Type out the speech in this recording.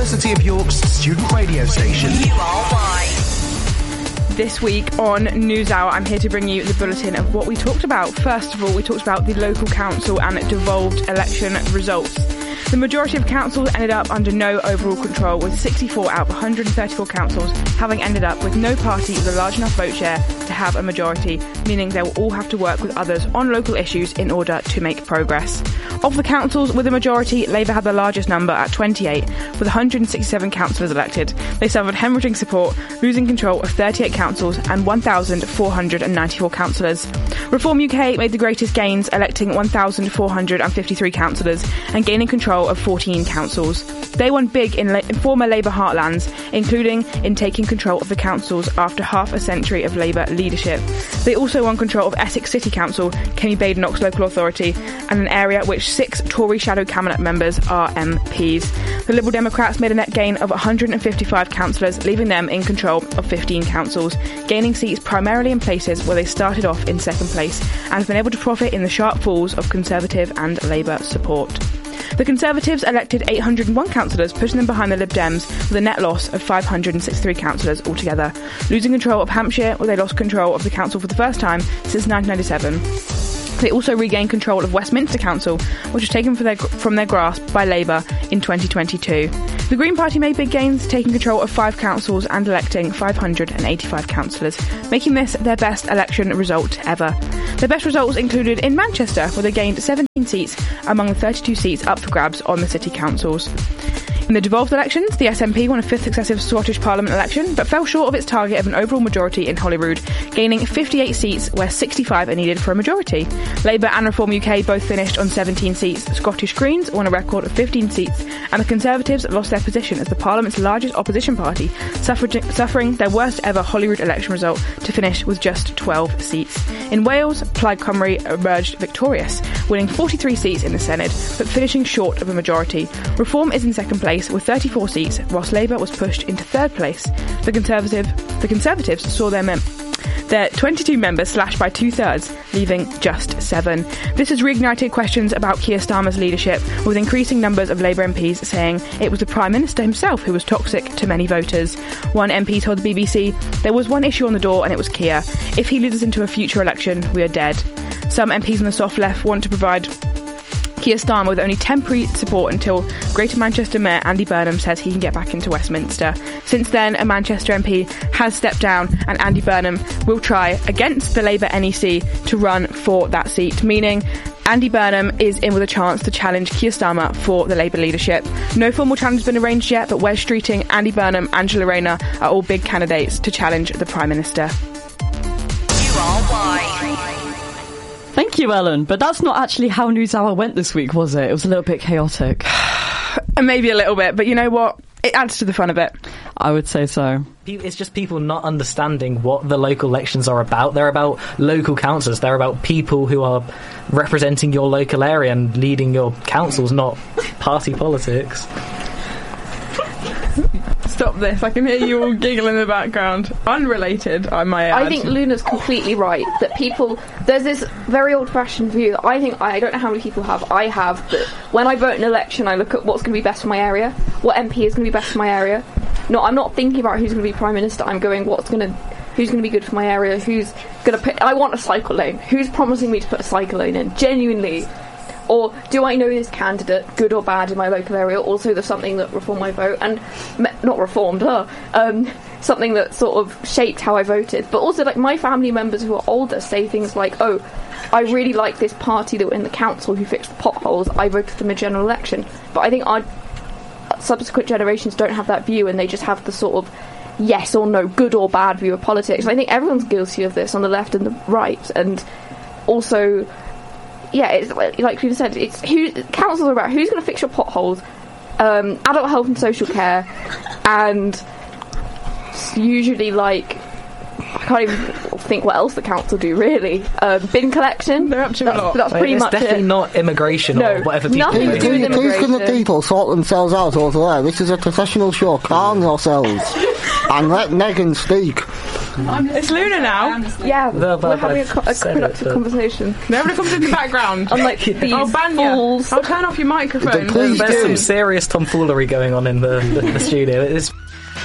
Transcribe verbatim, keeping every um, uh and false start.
University of York's student radio station. U R Y. This week on NewsHour, I'm here to bring you the bulletin of what we talked about. First of all, we talked about the local council and devolved election results. The majority of councils ended up under no overall control, with sixty-four out of one hundred thirty-four councils having ended up with no party with a large enough vote share to have a majority, meaning they will all have to work with others on local issues in order to make progress. Of the councils with a majority, Labour had the largest number at twenty-eight, with one hundred sixty-seven councillors elected. They suffered hemorrhaging support, losing control of thirty-eight councils and one thousand four hundred ninety-four councillors. Reform U K made the greatest gains, electing one thousand four hundred fifty-three councillors and gaining control of fourteen councils. They won big in, la- in former Labour heartlands, including in taking control of the councils after half a century of Labour leadership. They also won control of Essex City Council, Kenny Badenoch's local authority, and an area which six Tory shadow cabinet members are M Ps. The Liberal Democrats made a net gain of one hundred fifty-five councillors, leaving them in control of fifteen councils, gaining seats primarily in places where they started off in second place, and have been able to profit in the sharp falls of Conservative and Labour support. The Conservatives elected eight hundred one councillors, pushing them behind the Lib Dems with a net loss of five hundred sixty-three councillors altogether, losing control of Hampshire, where they lost control of the council for the first time since nineteen ninety-seven. They also regained control of Westminster Council, which was taken from their, from their grasp by Labour in twenty twenty-two. The Green Party made big gains, taking control of five councils and electing five hundred eighty-five councillors, making this their best election result ever. Their best results included in Manchester, where they gained seventeen seats among the thirty-two seats up for grabs on the city councils. In the devolved elections, the S N P won a fifth successive Scottish Parliament election, but fell short of its target of an overall majority in Holyrood, gaining fifty-eight seats where sixty-five are needed for a majority. Labour and Reform U K both finished on seventeen seats. Scottish Greens won a record of fifteen seats, and the Conservatives lost their position as the Parliament's largest opposition party, suffering, suffering their worst ever Holyrood election result to finish with just twelve seats. In Wales, Plaid Cymru emerged victorious, winning forty-three seats in the Senedd, but finishing short of a majority. Reform is in second place with thirty-four seats, whilst Labour was pushed into third place. The Conservative, the Conservatives saw their mem- their twenty-two members slashed by two-thirds, leaving just seven. This has reignited questions about Keir Starmer's leadership, with increasing numbers of Labour M Ps saying it was the Prime Minister himself who was toxic to many voters. One M P told the B B C, "There was one issue on the door and it was Keir. If he leads us into a future election, we are dead." Some M Ps on the soft left want to provide Keir Starmer with only temporary support until Greater Manchester Mayor Andy Burnham says he can get back into Westminster. Since then, a Manchester M P has stepped down and Andy Burnham will try against the Labour N E C to run for that seat, meaning Andy Burnham is in with a chance to challenge Keir Starmer for the Labour leadership. No formal challenge has been arranged yet, but Wes Streeting, Andy Burnham, Angela Rayner are all big candidates to challenge the Prime Minister. U R Y. Thank you, Ellen. But that's not actually how NewsHour went this week, was it? It was a little bit chaotic. Maybe a little bit, but you know what? It adds to the fun of it. I would say so. It's just people not understanding what the local elections are about. They're about local councils. They're about people who are representing your local area and leading your councils, not party politics. Stop this. I can hear you all giggle in the background. Unrelated, I might add. I think Luna's completely right that people... There's this very old-fashioned view that I think... I don't know how many people have. I have. That when I vote in an election, I look at what's going to be best for my area. What M P is going to be best for my area. No, I'm not thinking about who's going to be Prime Minister. I'm going, what's going to... Who's going to be good for my area? Who's going to put... I want a cycle lane. Who's promising me to put a cycle lane in? Genuinely... Or do I know this candidate, good or bad, in my local area? Also, there's something that reformed my vote, and me- not reformed, huh? Um, something that sort of shaped how I voted. But also, like, my family members who are older say things like, "Oh, I really like this party that were in the council who fixed the potholes. I voted for them in the general election." But I think our subsequent generations don't have that view, and they just have the sort of yes or no, good or bad view of politics. I think everyone's guilty of this on the left and the right, and also. Yeah, it's like, like you said, it's who councils are about who's going to fix your potholes, um, adult health and social care, and usually like I can't even think what else the council do really. Um, bin collection. They're up to that's, a lot. That's pretty it's much definitely it. not immigration no, or whatever people nothing do. to do with Please can the immigration. people sort themselves out over there? This is a professional show. Calm yourselves and let Megan speak. It's Luna now. Yeah, Well, we're but having a, I've co- a said it, productive but- conversation. Nobody comes in the background. Unlike these Oh, Banya, fools. I'll turn off your microphone. Please There's do. some serious tomfoolery going on in the, the, the studio. It's